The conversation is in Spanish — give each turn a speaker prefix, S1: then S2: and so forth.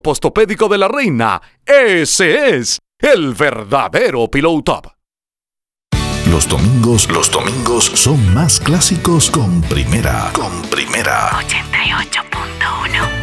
S1: Postopédico de la Reina. Ese es el verdadero Pillow Top.
S2: Los domingos son más clásicos con Primera. 88.1